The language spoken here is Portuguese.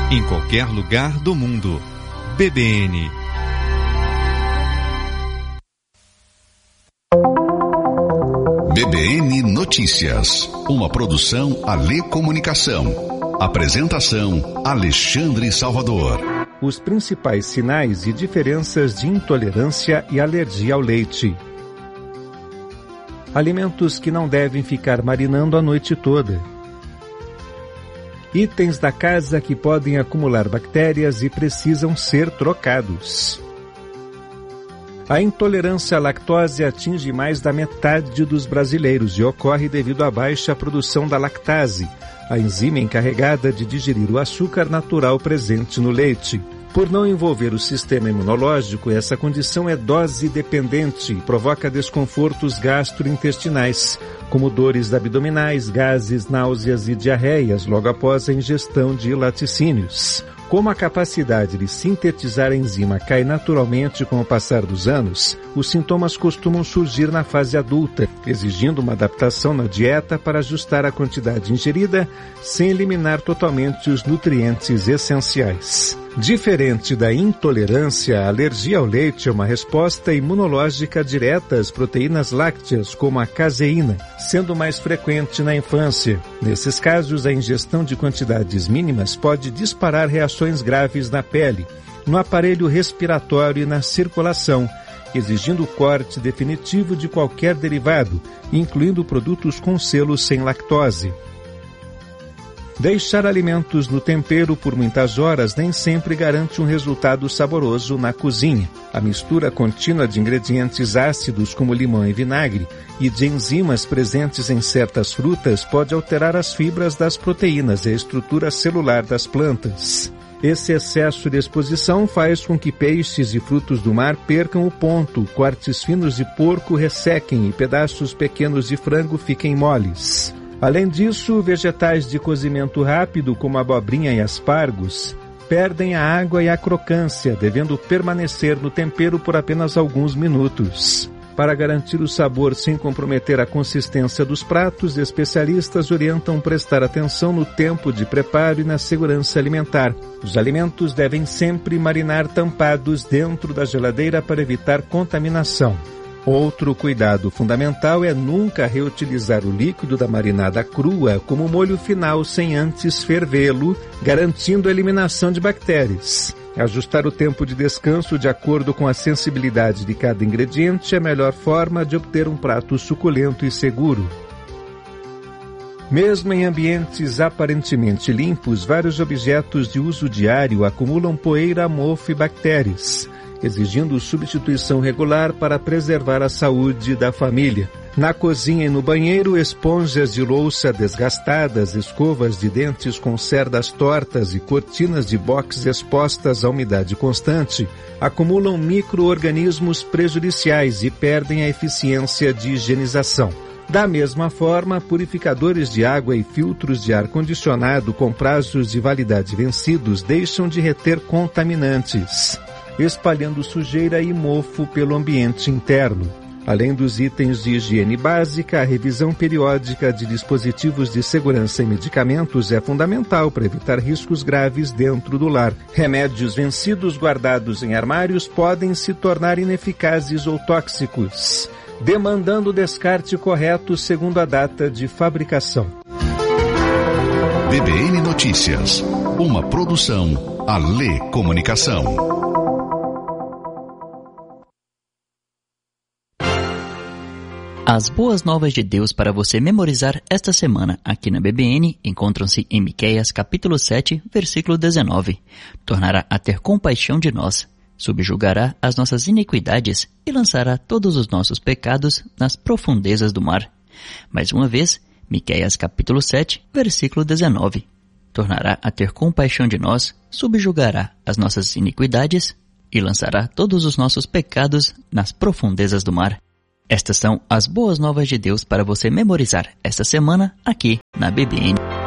em qualquer lugar do mundo. BBN. BBN Notícias, uma produção Alê Comunicação. Apresentação Alexandre Salvador. Os principais sinais e diferenças de intolerância e alergia ao leite. Alimentos que não devem ficar marinando a noite toda. Itens da casa que podem acumular bactérias e precisam ser trocados. A intolerância à lactose atinge mais da metade dos brasileiros e ocorre devido à baixa produção da lactase, a enzima encarregada de digerir o açúcar natural presente no leite. Por não envolver o sistema imunológico, essa condição é dose dependente e provoca desconfortos gastrointestinais, como dores abdominais, gases, náuseas e diarreias logo após a ingestão de laticínios. Como a capacidade de sintetizar a enzima cai naturalmente com o passar dos anos, os sintomas costumam surgir na fase adulta, exigindo uma adaptação na dieta para ajustar a quantidade ingerida, sem eliminar totalmente os nutrientes essenciais. Diferente da intolerância, a alergia ao leite é uma resposta imunológica direta às proteínas lácteas, como a caseína, sendo mais frequente na infância. Nesses casos, a ingestão de quantidades mínimas pode disparar reações graves na pele, no aparelho respiratório e na circulação, exigindo o corte definitivo de qualquer derivado, incluindo produtos com selo sem lactose. Deixar alimentos no tempero por muitas horas nem sempre garante um resultado saboroso na cozinha. A mistura contínua de ingredientes ácidos como limão e vinagre e de enzimas presentes em certas frutas pode alterar as fibras das proteínas e a estrutura celular das plantas. Esse excesso de exposição faz com que peixes e frutos do mar percam o ponto, cortes finos de porco ressequem e pedaços pequenos de frango fiquem moles. Além disso, vegetais de cozimento rápido, como abobrinha e aspargos, perdem a água e a crocância, devendo permanecer no tempero por apenas alguns minutos. Para garantir o sabor sem comprometer a consistência dos pratos, especialistas orientam prestar atenção no tempo de preparo e na segurança alimentar. Os alimentos devem sempre marinar tampados dentro da geladeira para evitar contaminação. Outro cuidado fundamental é nunca reutilizar o líquido da marinada crua como molho final sem antes fervê-lo, garantindo a eliminação de bactérias. Ajustar o tempo de descanso de acordo com a sensibilidade de cada ingrediente é a melhor forma de obter um prato suculento e seguro. Mesmo em ambientes aparentemente limpos, vários objetos de uso diário acumulam poeira, mofo e bactérias, exigindo substituição regular para preservar a saúde da família. Na cozinha e no banheiro, esponjas de louça desgastadas, escovas de dentes com cerdas tortas e cortinas de box expostas à umidade constante acumulam micro-organismos prejudiciais e perdem a eficiência de higienização. Da mesma forma, purificadores de água e filtros de ar-condicionado com prazos de validade vencidos deixam de reter contaminantes, espalhando sujeira e mofo pelo ambiente interno. Além dos itens de higiene básica, a revisão periódica de dispositivos de segurança e medicamentos é fundamental para evitar riscos graves dentro do lar. Remédios vencidos guardados em armários podem se tornar ineficazes ou tóxicos, demandando o descarte correto segundo a data de fabricação. BBN Notícias, uma produção Alê Comunicação. As boas novas de Deus para você memorizar esta semana aqui na BBN encontram-se em Miqueias capítulo 7, versículo 19. Tornará a ter compaixão de nós, subjugará as nossas iniquidades e lançará todos os nossos pecados nas profundezas do mar. Mais uma vez, Miqueias capítulo 7, versículo 19. Tornará a ter compaixão de nós, subjugará as nossas iniquidades e lançará todos os nossos pecados nas profundezas do mar. Estas são as boas novas de Deus para você memorizar esta semana aqui na BBN.